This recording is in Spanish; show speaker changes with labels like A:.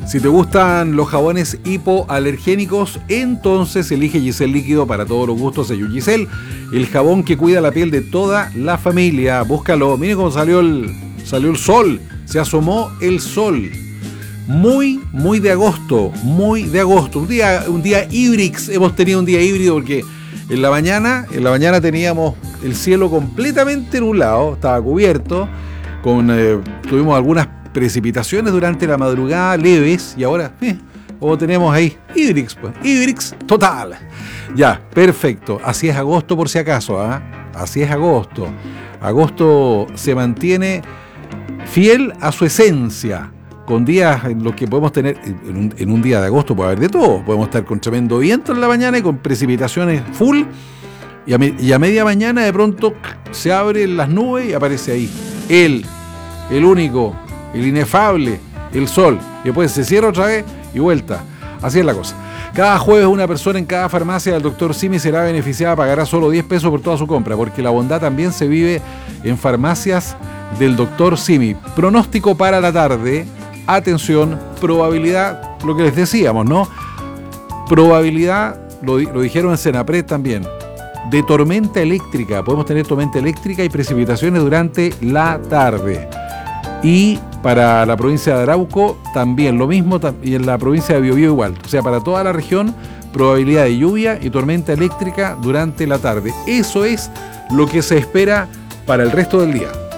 A: Si te gustan los jabones hipoalergénicos, entonces elige Giselle Líquido para todos los gustos de Giselle, el jabón que cuida la piel de toda la familia. Búscalo. Miren cómo salió el sol. Se asomó el sol. Muy de agosto. Un día híbrix. Hemos tenido un día híbrido porque en la mañana teníamos el cielo completamente nublado, estaba cubierto, tuvimos algunas precipitaciones durante la madrugada leves y ahora como tenemos ahí híbrix, pues, híbrix total. Ya, perfecto. Así es agosto por si acaso, así es agosto. Agosto se mantiene fiel a su esencia, con días en los que podemos tener, en un día de agosto puede haber de todo. Podemos estar con tremendo viento en la mañana y con precipitaciones full, y a media mañana de pronto se abren las nubes y aparece ahí el único, el inefable, el sol. Y después se cierra otra vez y vuelta. Así es la cosa. Cada jueves una persona en cada farmacia del Dr. Simi será beneficiada, pagará solo 10 pesos por toda su compra, porque la bondad también se vive en farmacias del Dr. Simi. Pronóstico para la tarde. Atención, probabilidad, lo que les decíamos, ¿no? Probabilidad, lo dijeron en Senapred también, de tormenta eléctrica. Podemos tener tormenta eléctrica y precipitaciones durante la tarde. Y para la provincia de Arauco también lo mismo, y en la provincia de Biobío igual. O sea, para toda la región, probabilidad de lluvia y tormenta eléctrica durante la tarde. Eso es lo que se espera para el resto del día.